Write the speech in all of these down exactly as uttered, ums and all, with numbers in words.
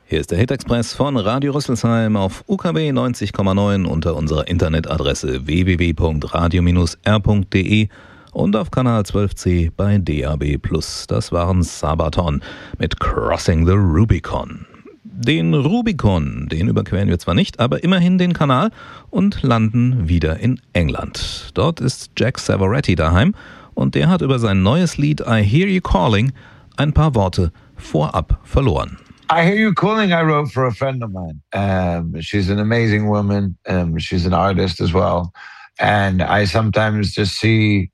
Hier ist der Hit-Express von Radio Rüsselsheim auf U K W neunzig Komma neun unter unserer Internetadresse w w w punkt radio Bindestrich r punkt d e und auf Kanal zwölf C bei D A B plus. Das waren Sabaton mit Crossing the Rubicon. Den Rubicon, den überqueren wir zwar nicht, aber immerhin den Kanal und landen wieder in England. Dort ist Jack Savoretti daheim und der hat über sein neues Lied I Hear You Calling ein paar Worte vorab verloren. I Hear You Calling I wrote for a friend of mine. Um, she's an amazing woman. Um, she's an artist as well. And I sometimes just see,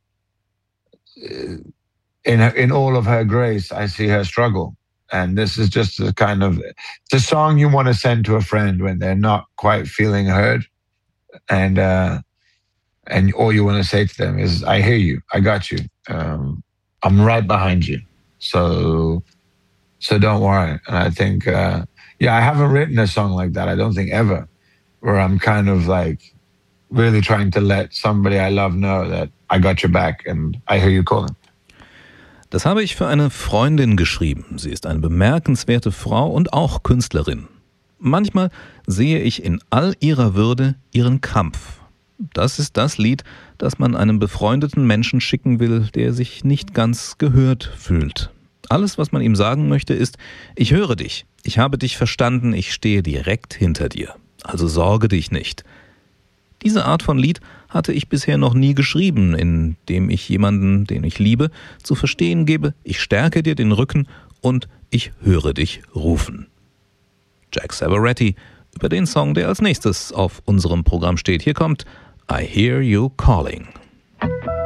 in her, in all of her grace, I see her struggle. And this is just a kind of, it's a song you want to send to a friend when they're not quite feeling heard. And, uh, and all you want to say to them is, I hear you, I got you. Um, I'm right behind you. So... So don't worry. And I think, uh, yeah, I haven't written a song like that. I don't think ever, where I'm kind of like really trying to let somebody I love know that I got your back and I hear you calling. Das habe ich für eine Freundin geschrieben. Sie ist eine bemerkenswerte Frau und auch Künstlerin. Manchmal sehe ich in all ihrer Würde ihren Kampf. Das ist das Lied, das man einem befreundeten Menschen schicken will, der sich nicht ganz gehört fühlt. Alles, was man ihm sagen möchte, ist, ich höre dich, ich habe dich verstanden, ich stehe direkt hinter dir. Also sorge dich nicht. Diese Art von Lied hatte ich bisher noch nie geschrieben, in dem ich jemanden, den ich liebe, zu verstehen gebe, ich stärke dir den Rücken und ich höre dich rufen. Jack Savoretti über den Song, der als nächstes auf unserem Programm steht. Hier kommt I Hear You Calling.